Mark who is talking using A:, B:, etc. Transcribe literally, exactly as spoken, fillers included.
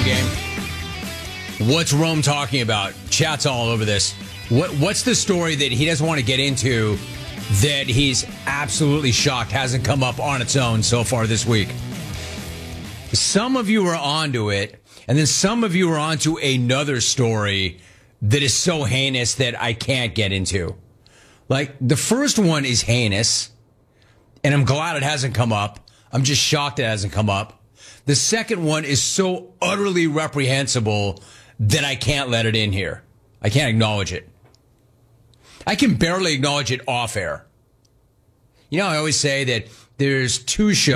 A: game. What's Rome talking about? Chat's all over this. What What's the story that he doesn't want to get into that he's absolutely shocked hasn't come up on its own so far this week? Some of you are onto it, and then some of you are onto another story that is so heinous that I can't get into. Like, the first one is heinous, and I'm glad it hasn't come up. I'm just shocked it hasn't come up. The second one is so utterly reprehensible that I can't let it in here. I can't acknowledge it. I can barely acknowledge it off air. You know, I always say that there's two shows.